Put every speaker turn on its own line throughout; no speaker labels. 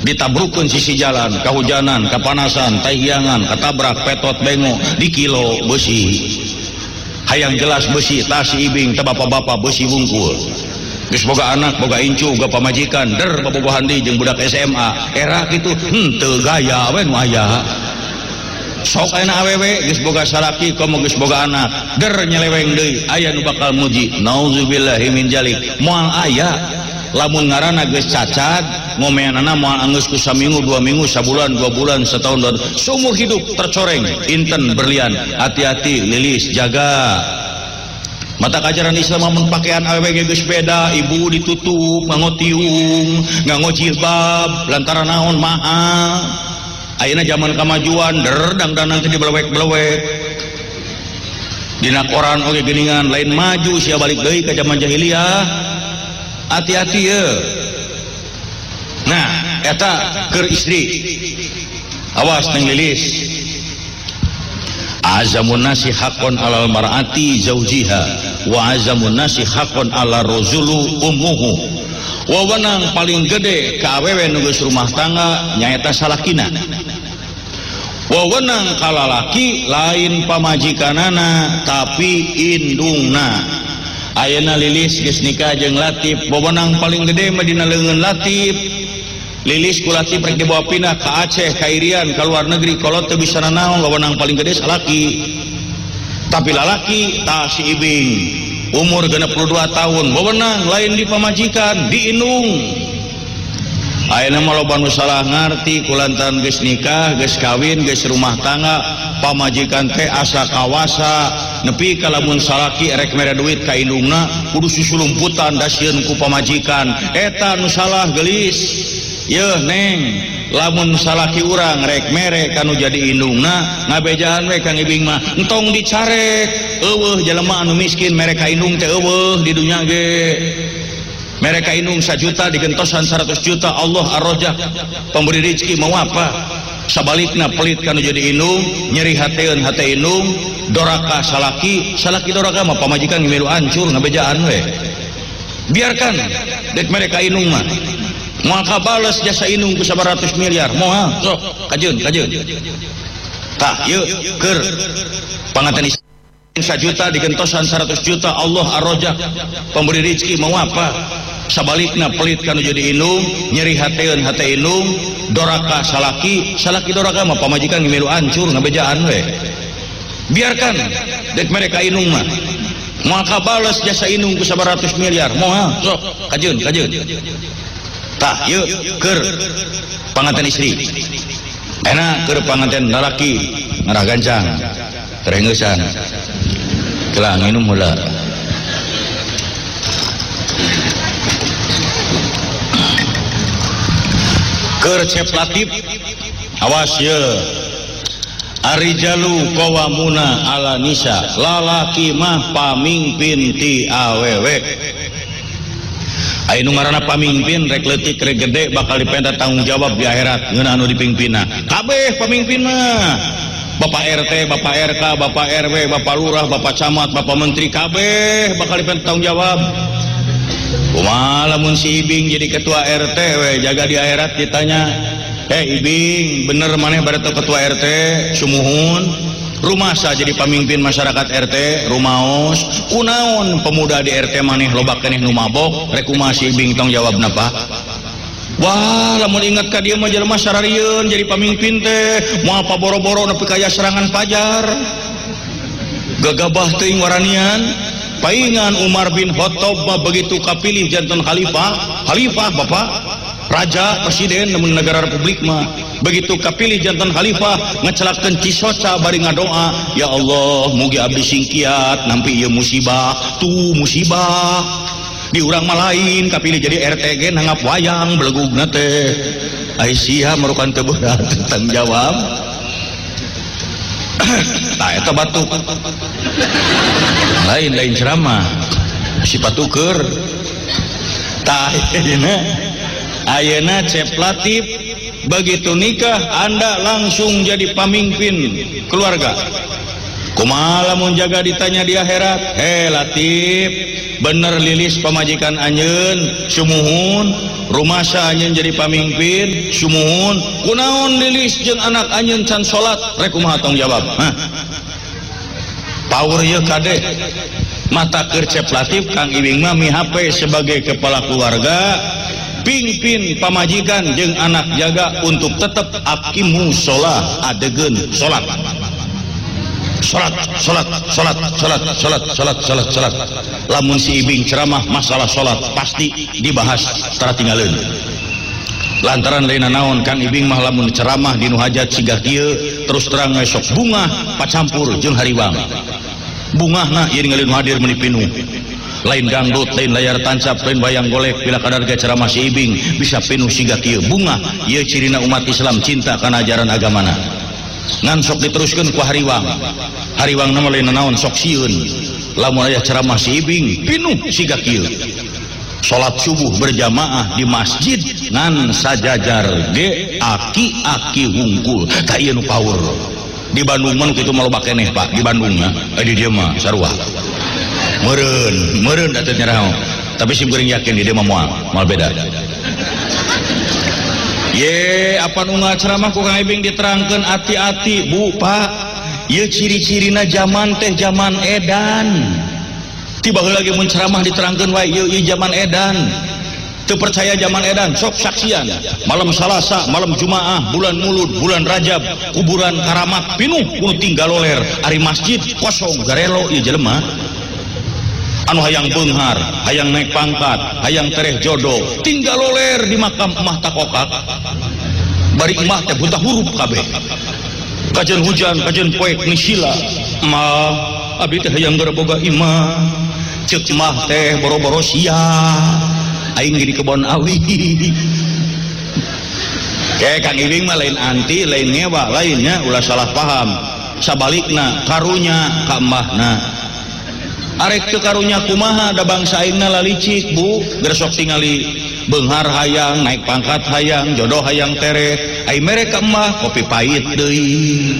ditabrukeun sisi jalan, kahujanan, kapanasan, tahiangan, katabrak, petot, bengo, di kilo besi. Hayang jelas besi, tas ibing, teu bapak-bapak besi wungkul. Geus boga anak, boga incu, boga pamajikan, der babogohan deui jeung budak SMA. Era kitu henteu gaya we nu aya. Sok ayeuna awewe geus boga salaki, komo geus boga anak, der nyeleweng deui, aya nu bakal muji. Nauzubillahi min jalik. Moal aya lamun ngaranna geus cacat, ngomeanana moal anggeus ku saminggu, 2 minggu, sabulan, 2 bulan, setahun, seumur hidup tercoreng. Inten berlian, hati-hati Lilis, jaga. Mata kajaran Islam mun pakaian awewe geus beda, ibu ditutup, nganggo tiung, nganggo jilbab, lantaran naon mahal. Ayeuna zaman kamajuan, dangdanan teh dibelewek-belewek. Dina koran oge geuningan lain maju sia balik deui ka zaman jahiliyah. Hati-hati ya. Nah, eta keur istri. Awas neng Lilis. Azamun nasi haqqun alal mar'ati zaujiha wa azamun nasi haqqun ala rajulu ummuhu. Wewenang paling gede ka awewe nu geus rumah tangga nyaeta salakina. Wewenang ka lalaki lain pamajikanana tapi indungna. Ayeuna Lilis geus nikah jeung Latif, wewenang paling gede mah dina leungeun Latif. Lilis ku Latif rek dibawa pindah ka Aceh, ka Irian, ka luar negeri, kolot teu bisa nanaon, wewenang paling gede salaki. Tapi lalaki tah si ibing umur 62 tahun, wewenang lain di pamajikan, di indung. Ayeuna mah loba nu salah ngarti kulantaran geus nikah, geus kawin, geus rumah tangga, pamajikan teh asa kawasa nepi ka lamun salaki rek mere duit ka indungna kudu susulumputan dasieun ku pamajikan. Eta nu salah geulis. Yeuh neng, lamun salaki urang rek mere kanu jadi indungna ngabejaan we Kang Ibing mah entong dicarek. Eueuh jelema anu miskin mere ka indung teh eueuh di dunya ge. Mereka indung 1 juta digentosan 100 juta. Allah ar-Rajak pemberi rezeki mau apa? Sabalikna pelit kanu jadi indung nyeri hateun hate indung doraka salaki doraka mah pamajikan ngimilu hancur ngabejaan we. Biarkan dek mereka indung mah moal kabales jasa indung ku 100 miliar moal sok kajeun tah yeuh keur panganten 1 juta digentosan 100 juta. Allah ar-Rajak pemberi rezeki mau apa? Sabalikna pelit kanu jadi indung nyeri hateun hate indung doraka salaki doraka mah pamajikan ngimilu hancur ngabejaan we. Biarkan dek mereka indung mah moal kabales jasa indung ku 100 miliar moal sok kajeun tah yeuh keur panganten istri enak keur panganten lalaki ngarah gancang terengeusan kelang minum heula. Keur Cep Latif awas ye. Arijalu qawamuna ala nisa, lalaki mah pamingpin ti awewe. Anu ngaranna pamimpin rek leutik rek gede bakal dipenda tanggung jawab di akhirat ngeuna anu dipingpinna. Kabeh pamimpin mah Bapak RT, Bapak RK, Bapak RW, Bapak Lurah, Bapak Camat, Bapak Menteri kabeh bakal dipenda tanggung jawab. Kumaha lamun si Ibing jadi ketua RT we jaga di akhirat ditanya, Ibing bener maneh barato ketua RT sumuhun. Rumasa jadi pemimpin masyarakat RT rumaos kunaon pemuda di RT maneh loba keneh nu mabok rek kumaha si Ibing tong jawabna Pak. Wah lamun ingat ka dieu mah jelema sararieun jadi pemimpin teh moal paboro-boro nepi kaya serangan fajar gagabah teuing waranian paingan Umar bin Khattab begitu kapilih janten khalifah Bapak raja presiden namun negara republik mah begitu kapilih jantan khalifah ngecelakeun Cisoca bari ngadoa, ya Allah mugi abdi singkiat nampi ieu musibah di urang mah lain kapilih jadi RTG nangap wayang belegugna teh Aisyah merukan teu berat tanggung jawab. Tah eta batuk lain ceramah si patuker tah ayeuna Cep Latif begitu nikah Anda langsung jadi pemimpin keluarga. kumaha lamun jaga ditanya di akhirat, Latif bener lilis pamajikan anjeun sumuhun, rumasa anjeun jadi pamimpin sumuhun, kunaon lilis jeung anak anjeun can salat, rek kumaha tong jawab? Power ye kade mata kercep Latif Kang Ibing mah mihapé sebagai kepala keluarga pimpin pamajikan jeung anak jaga untuk tetap aqimu sholat, adegeun salat. Salat. Lamun si Ibing ceramah masalah salat pasti dibahas taratingaleun. Lantaran lain naon Kang Ibing mah lamun ceramah di nu hajat siga kieu terus terang esok bunga pacampur jeung hariwang. Bungahna ieu ninggalin hadir meuni pinuh. Lain dangdut, lain layar tancap, lain bayang golek, bila kadar ge ceramah si Ibing bisa pinuh siga kieu. Bunga ieu cirina umat Islam cinta kana ajaran agamana. Ngan sok diteruskeun ku hariwang nama lain naon sok sieun lamun aya ceramah si Ibing pinuh siga kieu salat subuh berjamaah di masjid ngan sajajar ge aki-aki hungkul ka ieu nu power di Bandung mah kitu mah loba keneh Pak di Bandung mah di dieu mah sarua meureun da teu nyarao tapi sim geuring yakin di dieu mah moal beda. Ye apa nunggah ceramah ku Kang Ibing diterangkan hati-hati Bu Pak ye ciri-cirina zaman teh zaman edan tiba lagi mun ceramah diterangkan wae ye zaman edan teu percaya zaman edan sok saksian malam Salasa malam Jumaah bulan Mulud bulan Rajab kuburan Karamat pinuh kudu tinggal loler ari masjid kosong garelo ieu jelema anu hayang beunghar, hayang naik pangkat, hayang tereh jodoh, tinggal loler di makam emah takokak. Bari emah teh buta huruf kabeh. Kajen hujan, kajen poek nisila. Mah, abdi teh hayang boga imah. Ceuk mah teh boro-boro sia. Aing di kebon awi. Kayak Kang Ibing mah lain anti, lain ngewa, lainnya ulah salah paham. Sabalikna karunya ka emahna. Arek teu karunya kumaha da bangsa aingna lalicik Bu gersok tingali beunghar hayang naik pangkat hayang jodoh hayang tereh ai mere ka emah kopi pahit deui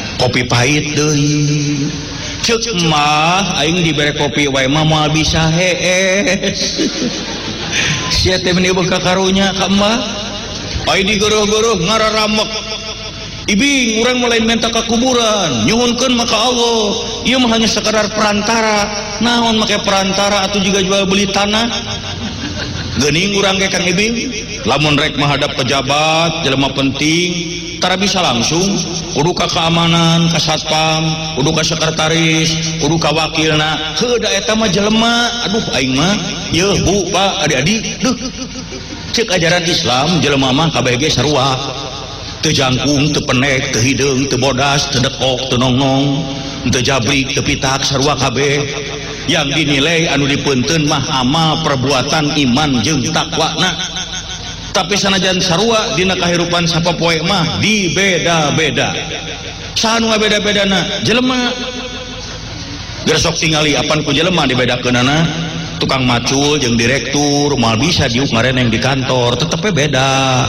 ceuk emah aing dibere kopi wae mah moal bisa hees sia teh meuni ka karunya ka emah ai digeuruh-geuruh ngararamek Ibing urang mulai minta ke kuburan nyuhunkeun maka Allah ieu mah hanya sekadar perantara naon make perantara atau juga jual beli tanah geuning urang ge Kang Ibing lamun rek menghadap pejabat jelema penting tara bisa langsung kudu ka keamanan ka satpam kudu ka sekretaris kudu ka wakilna heuh da eta mah jelema aduh aing mah yeuh Bu Pak adik-adik duh ceuk ajaran Islam jelema mah kabeh ge sarua teu jangkung, teu penek, teu hideung, teu bodas, teu dekok, teu nongnong, teu jabrik, teu pitak, sarua kabeh. Yang dinilai anu dipeunteun mah amal perbuatan iman jeung takwana. Tapi sanajan sarua dina kahirupan sapopoe mah dibeda-beda. Saha nu ngabeda-bedana? Jelema. Gersok tingali apan ku jelema dibedakeunana tukang macul jeung direktur moal bisa diuk ngareneng di kantor, tetep beda.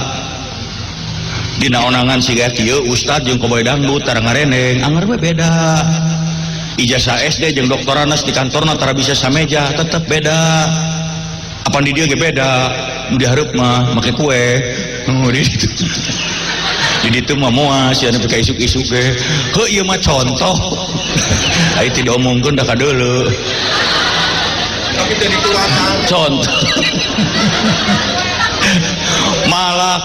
Dina onangan siga kieu ustad jeung koboy dangdut tara ngareneng anger we beda ijazah SD jeung doktoranas di kantorna tara bisa sameja tetep beda apan di dieu ge beda nu dihareup mah make kue di ditu mah moal sia anu ka isuk-isuk ge heuh ieu mah contoh ai teu diomongkeun da kadeuleu tapi teu dituakan contoh malah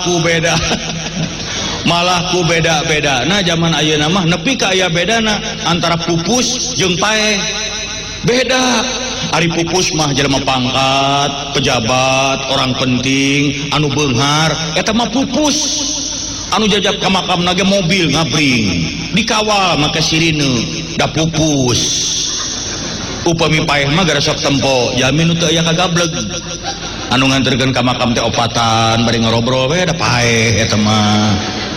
ku beda-beda nah zaman ayeuna mah nepi ka aya bedana antara pupus jeung paeh beda ari pupus mah jelema pangkat pejabat orang penting anu beunghar eta mah pupus anu jajab ka makamna ge mobil ngabring dikawal make sirine da pupus upami paeh mah gara sok tempo jamin teu aya kagableg anu nganterkeun ka makam teh opatan bari ngarobrol we da paeh eta mah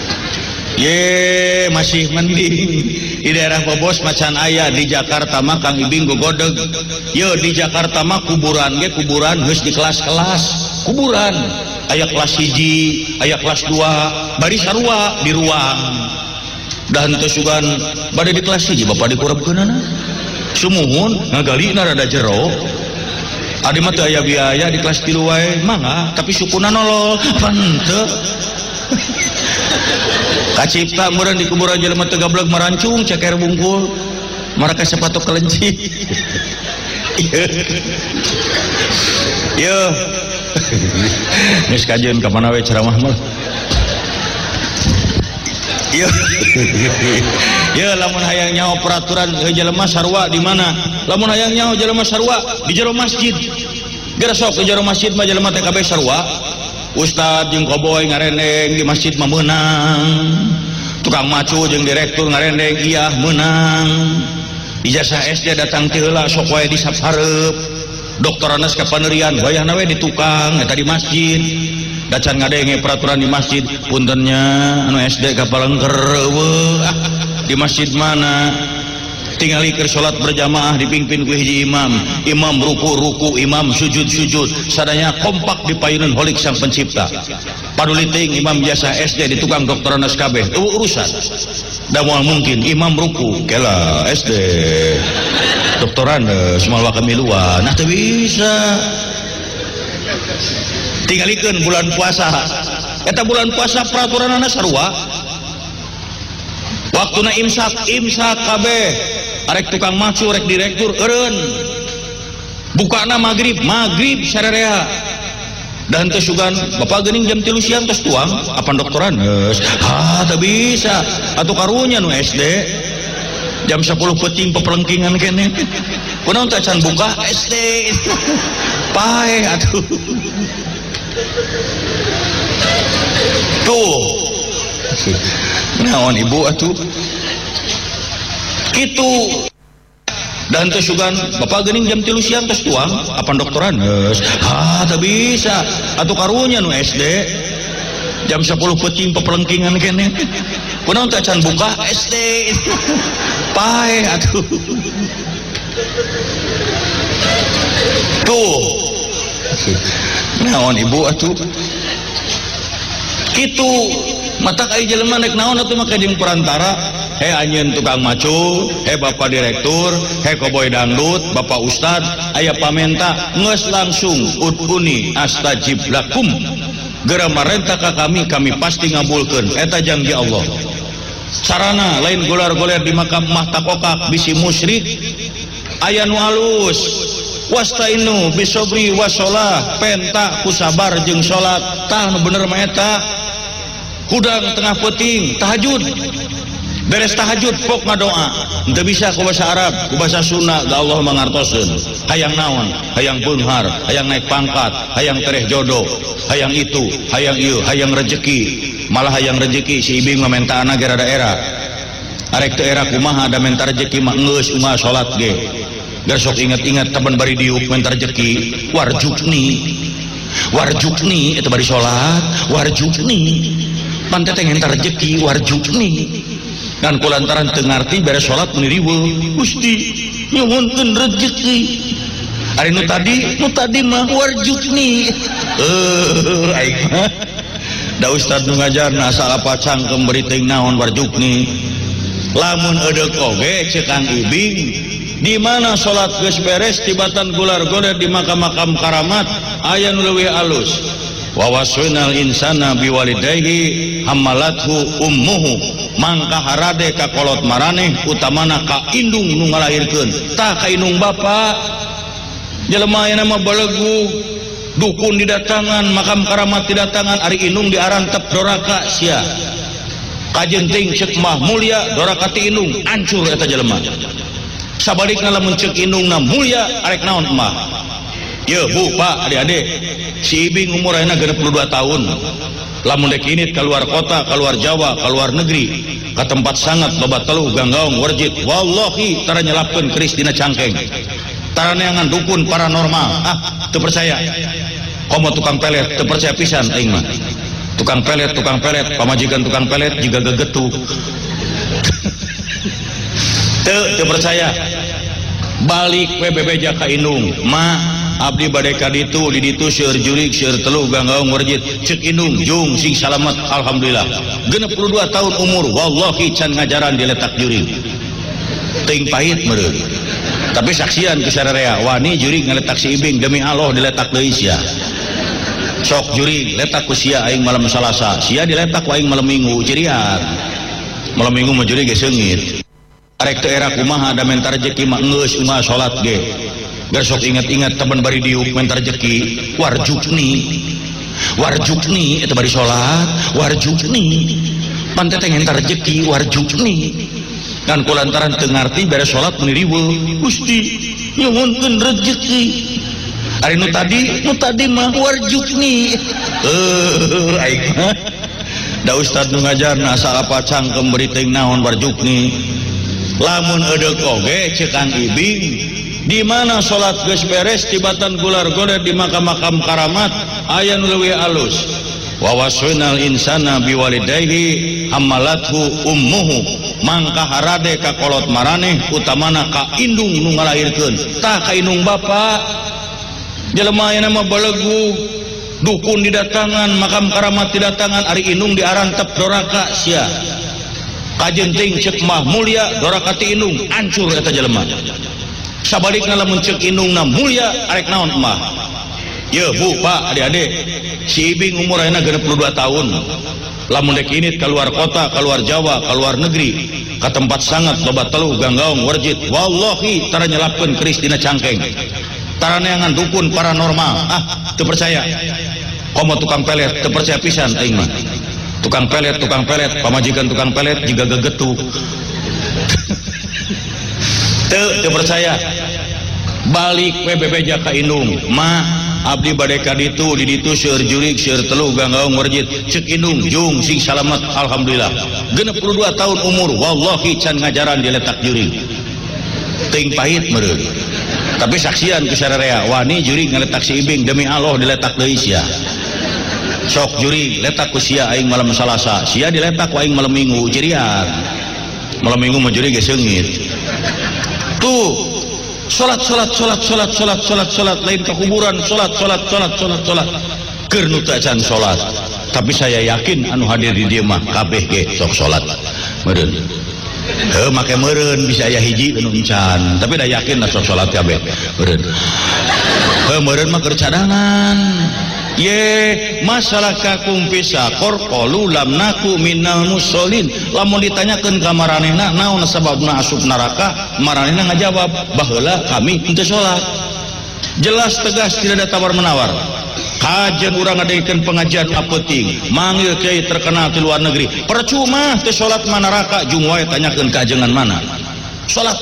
ye masih mending di daerah Bobos macan aya di Jakarta mah Kang Ibing gogodeg ye di Jakarta mah kuburan ge kuburan geus di kelas-kelas kuburan aya kelas 1 aya kelas 2 bari sarua di ruang dan tesugan bade di kelas hiji bapak dikurepkeunana sumuhun ngagalina rada jero adi mah teu aya biaya di kelas 3 wae mangga tapi sukuna nolol panteu kacipta meureun di kuburan jelema teu gablek marancung ceker bungkul maraka sepatu kelenci ieu geus kajeun ka mana we ceramah mah ieu ya lamun hayang nyaho peraturan jelema sarua di mana lamun hayang nyaho jelema sarua di jero masjid geura sok di jero masjid mah jelema teh kabeh sarua ustad jeung koboy ngarendeng di masjid mah meunang tukang macu jeung direktur ngarendeng iya meunang ijazah SD datang teh heula sok wae disap hareup doktoranna ka panerian wayahna we di tukang eta di masjid dacan ngadenge peraturan di masjid puntennya anu SD kapalengker di masjid mana tingali keur salat berjamaah dipimpin ku hiji imam ruku imam sujud sadaya kompak dipayuneun holik sang pencipta paduli teuing imam biasa SD di tukang doktoran kabeh urusan da moal mungkin imam ruku kela SD doktoran semua kamiluan nah teu bisa tingalikeun bulan puasa eta bulan puasa peraturanna sarua waktuna imsak kabeh arek tukang macu rek direktur eureun bukana maghrib sararea dan teu sugan bapak geuning jam 3 siang tos tuang apan doktoran geus teu bisa atuh karunya nu SD jam 10 peuting peplengkingan keneh kunaon teh can buka SD pae atuh tuh naon ibu atuh kitu dan teu sugan bapak geuning jam 3 siang tos tuang apan doktoran geus teu bisa atuh karunya nu SD jam 10 peuting peplengkingan keneh kunaon teh can buka SD pae atuh tuh naon ibu atuh kitu matak ai jelema nek naon atuh make jeung perantara he anjeun tukang macu he bapak direktur he koboy dangdut bapak ustad aya pamenta geus langsung udhuni astajib lakum geura marenta ka kami pasti ngabulkeun eta janji Allah sarana lain golar-goler di makam mah takokak bisi musyrik aya nu alus wastainu bisobri wasolah penta ku sabar jeung salat tah nu bener mah eta hudang tengah peuting tahajud beres tahajud pok ngadoa teu bisa ku basa Arab ku basa Sunda da Allah mangartoseun hayang naon hayang beunghar hayang naik pangkat hayang tereh jodoh hayang itu hayang ieu hayang rezeki malah hayang rezeki si ibing mah mentaana ge rada era arek teu era kumaha da menta rezeki mah geus umaha salat ge geus sok inget-inget temen bari diuk menta rezeki warjukni eta bari salat warjukni pante teh ngenta rezeki warjukni dan kulantaran teu ngarti beres salat meni riweuh Gusti nyuhunkeun rezeki ari nu tadi mah warjukni aing mah da ustad nu ngajarna asal apa cangkem beri teuing naon warjukni lamun eudeuh oge ceuk Kang Ibing di mana salat geus beres tibatan gular-gular di makam-makam karamat aya nu leuwih alus wa waswainal insana biwalidayhi hamalathu ummuhu mangka harade ka kolot maraneh utamana ka indung nu ngalahirkeun tah ka indung bapa jelema aya mah balegu dukun didatangan makam karamat didatangan ari indung diarantep doraka sia kajenting ceuk mah mulia doraka ti indung hancur eta jelema sabalikna lamun ceuk indungna mulia arek naon mah ye bu pak adik-adik si Ibing umur ayeuna 62 tahun lamun dek init keluar kota keluar Jawa keluar negeri ke tempat sangat loba teluh ganggaung warjit wallahi tara nyelapkeun keris dina cangkeng tara neangan dukun paranormal teu percaya komo tukang pelet teu percaya pisan aing mah tukang pelet pamajikan tukang pelet juga gegetuk teu percaya balik we bebeja ka indung ma abdi bade ka ditu di ditu seueur jurig seueur telu ganggaung warjit ceuk indung jung sing salamet alhamdulillah 62 tahun umur wallahi can ngajaran diletak jurig ting pahit meureun tapi saksian ke sararea wani jurig ngaletak si ibing demi Allah diletak deui sia sok jurig letak ku sia aing malam Salasa sia diletak ku aing malam Minggu cirian malam Minggu mah jurig ge seungit arek teu era kumaha da mentar rezeki mah geus umaha salat ge besok ingat-ingat teman bari diuk mentar rezeki warjukni eta bari salat warjukni pantet entar rezeki warjukni kan kulantaran teu ngarti beres salat meni riweuh Gusti nyuhunkeun rezeki ari nu tadi mah warjukni aing mah da ustad nu ngajarna asal apa cangkem beri teuing naon warjukni lamun eudeuh oge ceuk Kang Ibing di mana salat geus beres tibatan gular goda di makam-makam karamat aya nu leuwih alus wa wasainal insana biwalidayhi hamalathu ummuhu mangka harade ka kolot maraneh utamana ka indung nu ngalairkeun tah ka indung bapa jelema aya mah balegu dukun didatangan makam karamat didatangan ari indung diarantep doraka sia kajenting ceuk mah mulia doraka ti indung hancur eta jelema sabalikna lamun ceuk indungna mulia arek naon mah ye bu pak adik-adik si ibing umur ayeuna 62 tahun lamun dek init keluar kota keluar Jawa keluar negeri ke tempat sangat loba telu ganggaung warjit wallahi tara nyelapkeun keris dina cangkeng tara neangan dukun paranormal teu percaya komo tukang pelet teu percaya pisan aing mah tukang pelet pamajikan tukang pelet juga gegetu teu percaya balik we bebeja ka indung mah abdi bade ka ditu di ditu seueur jurig seueur telu ganggaung warjit ceuk indung jung sing salamet alhamdulillah 62 tahun umur wallahi can ngajaran diletak jurig ting pahit meureun tapi saksian ku sararea wani jurig ngaletak si ibing demi Allah diletak deui sia sok jurig letak ku sia aing malam Salasa sia diletak ku aing malam Minggu cirian malam Minggu mah jurig ge seungit tuh salat lain ke kuburan salat keur nu teu acan salat tapi saya yakin anu hadir di dieu mah kabeh ge sok salat meureun heuh make meureun bisa aya hiji anu encan tapi da yakin na sok salat kabeh meureun heuh meureun mah keur cadangan ye masalah kakum pisa korqolu lam naku minal mussolin lamun ditanyakeun ka maranehna naon sababna asup neraka maranehna ngajawab baheula kami teu salat jelas tegas tidak ada tawar menawar kajian urang ngadeikeun pengajian apeuting manggil kiai terkenal di luar negeri percuma teu salat mah neraka jung wae tanyakeun ka ajengan mana salat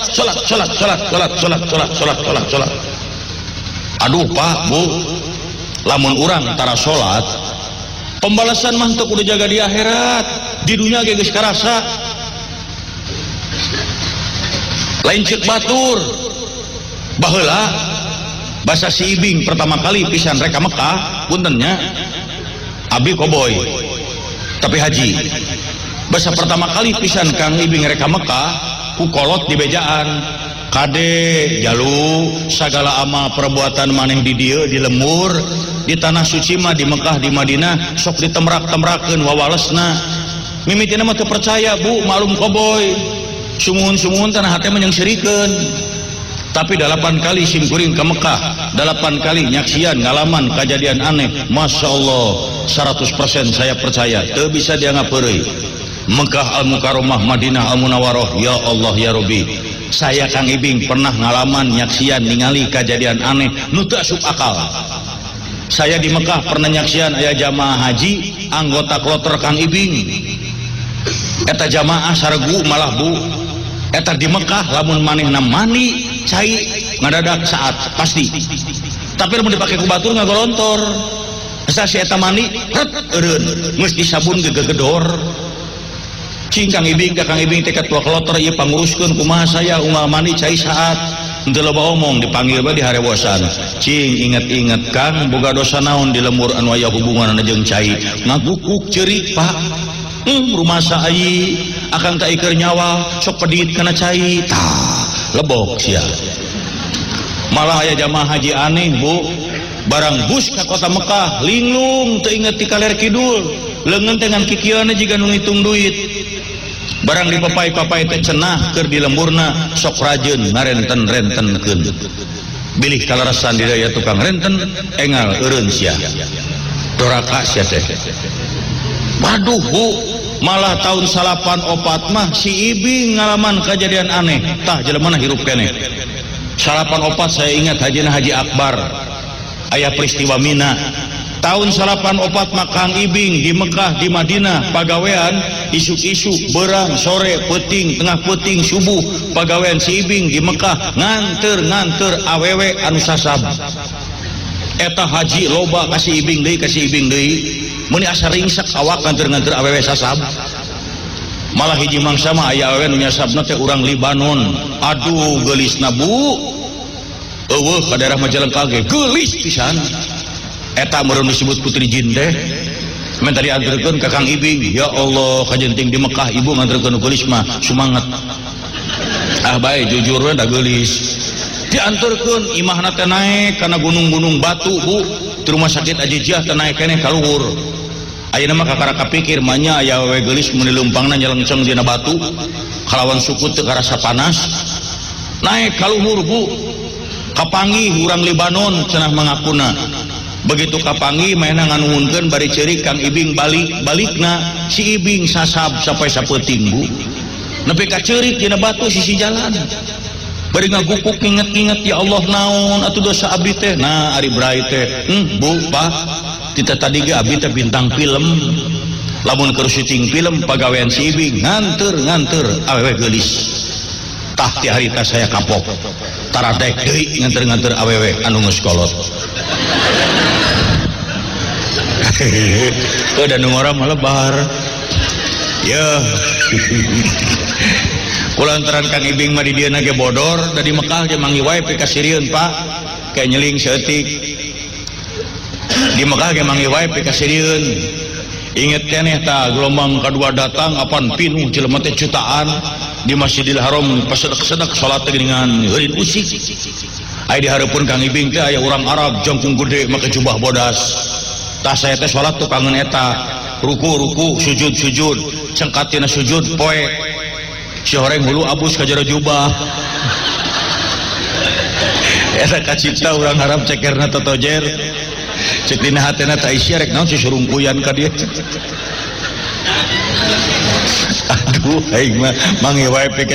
aduh pak bu lamun urang tara salat pembalasan mah teu kudu jaga di akhirat di dunia ge geus karasa lain ceuk batur baheula basa si ibing pertama kali pisan rek ka Mekah puntennya abi koboy tapi haji basa pertama kali pisan Kang Ibing rek ka Mekah ku kolot di bejaan kade jalu segala amal perbuatan maneh di dieu di lemur di tanah suci mah di Mekah di Madinah sok ditemrak-temrakeun wawalesna mimitina mah teu percaya bu malum koboy sumuhun-sumuhun tanah hate mah yang sirikeun tapi 8 kali simkuring ke Mekah 8 kali nyaksian ngalaman kejadian aneh Masya Allah 100% saya percaya teu bisa dianggap peureuy Mekah Al-Mukarramah Madinah Al-Munawwarah ya Allah ya Rabbi saya Kang Ibing pernah ngalaman nyaksian ningali kejadian aneh nu teu asup akal saya di Mekah pernah nyaksian aya jamaah haji anggota kloter Kang Ibing eta jamaah saregu malah bu eta di Mekah lamun manehna mandi cai ngadadak saat pasti tapi lamun dipake ku batur ngagolontor asa si eta mandi ret eureun geus disabun gegedor cing Kang Ibing ka Kang Ibing teh ketua kloter ieu panguruskeun kumaha saya unggal mandi cai saat henteu loba omong dipanggil bae di harewosan cing inget-inget Kang boga dosa naon di lemur anu aya hubunganna jeung cai ngagukuk ceurik Pak rumah sai akan tak ikir nyawa sok pedit kana cai tah lebok sia Malah aya jamaah haji aneh Bu, barang bus ka kota Mekah linglung teu inget ti kaler kidul, leungeun teh ngan kikieuna jiga nu ngitung duit. Barang dipapai-papai teh cenah keur di lemburna sok rajeun ngarenten-rentenkeun. Bilih kalarasan di daya tukang renten engal eureun sia. Doraka sia teh. Waduh Bu, malah tahun 84 mah si Ibing ngalaman kejadian aneh. Tah jelema hirup keneh. 84 saya ingat hajina Haji Akbar. Aya peristiwa Mina. Tahun 84 mah Kang Ibing di Mekah di Madinah pagawean isu-isu berang sore peuting tengah peuting subuh pagawean si Ibing di Mekah nganter awewe anu sasab. Eta haji loba kasih Ibing deui meni asa ringsak awak nganter awewe sasab. Malah hiji mangsa mah aya awewe nu nyasabna teh urang Libanon. Aduh geulisna Bu. Eueuh ka daerah Majalengka ge geulis pisan. Eta meureun disebut putri jin teh. Men tadi anterkeun ka Kang Ibing, ya Allah kajenting di Mekah ibu nganterkeun geulis mah sumanget. Ah bae jujur we da geulis. Dianterkeun imahna teh naek kana gunung-gunung batu Bu. Di rumah sakit Ajijah teh naek keneh ka luhur. Ayeuna mah kakara kapikir manya aya we geulis mun dilumpangna nyelengceng dina batu. Kalawan suku teu karasa panas. Naek ka luhur Bu. Kapanggih urang Libanon cenah mangakuna. Begitu kapanggih mainna nganuhunkeun bari ceurik Kang Ibing balikna si Ibing sasab sampai sapeuting Bu. Nepi ka ceurik dina batu sisi jalan. Bari ngagupuk inget-inget ya Allah naon atuh dosa abdi teh. Nah ari brai teh, Bu, Pak, kita tadi ge abdi teh bintang film. Lamun keur syuting film pagawean si Ibing nganter awewe geulis. Tah ti harita saya kapok. Taradek deui nganter awewe anu geus kolot. Udah nungora malebar ya kulantaran Kang Ibing mah di dieu na ge bodor dari Mekah ge mangi wae pika sirieun Pak kayak nyeling seeutik di Mekah ge mangi wae pika sirieun. Inget keneh ta gelombang kadua datang apan pinuh jelema teh jutaan di Masjidil Haram pasedek-sedek salat teh dengan heureun usik. Aya di hareupeun Kang Ibing teh aya urang Arab jangkung gede make jubah bodas. Tah saya teh salat tuh kangen eta ruku sujud cengkatina sujud poe si horeng hulu abus ka jero jubah. Eta kacipta urang Arab cekerna totojer cek dina hatena teh isi rek naon si surungkuyan ka dieu. Aduh aing mah mangi wae peke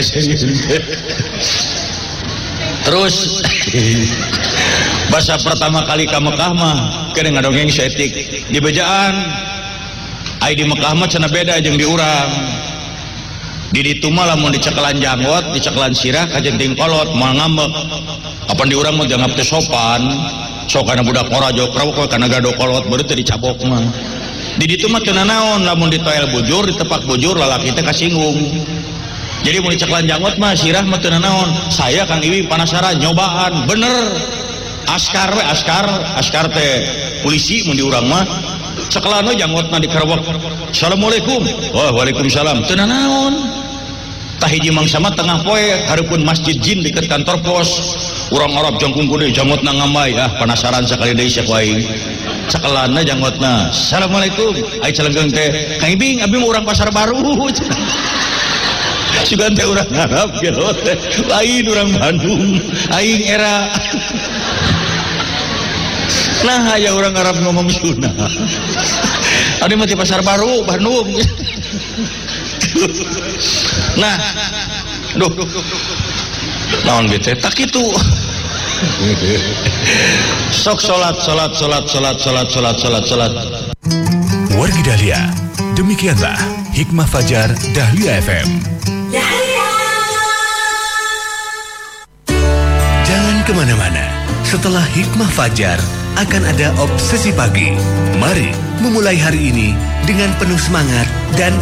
terus bahasa pertama kali ke Mekah mah kena ngadongeng setik di bejaan ai di Mekah mah cenah beda jeung di urang. Di ditu mah lamun dicekelan janggot dicekelan sirah kajenting kolot moal ngambek apan di urang mah dianggap teh sopan sok kana budak morajo krauk kana gado kolot baru teh dicabok mah. Di ditu mah teu naon lamun ditoel bujur ditepak bujur lalaki teh kasinggung. Jadi mun dicekelan janggot mah sirah mah teu naon. Saya Kang Ibing panasaran nyobaan bener. Askar teh polisi mun di urang mah cekelan we janggotna dikerebek. Assalamualaikum. Waalaikumsalam. Teu naon. Tah hiji mangsa mah tengah poe hareupeun masjid jin deket kantor pos. Urang Arab jangkung gede janggotna ngambai. Penasaran sakali deui sak wae. Cekelanna janggotna. Assalamualaikum. Ai celengeung teh Kang Ibing abi mah urang Pasar Baru. Sugan teh urang Arab gelo teh lain urang Bandung. Aing era nah aya urang Arab ngomong Sunda. Adi mah di Pasar Baru Bandung. Nah, duh. Naon ge teh tak kitu. Sok salat.
Wargi Dahlia, demikianlah Hikmah Fajar Dahlia FM. Jangan kemana-mana. Setelah Hikmah Fajar akan ada Obsesi Pagi. Mari memulai hari ini dengan penuh semangat dan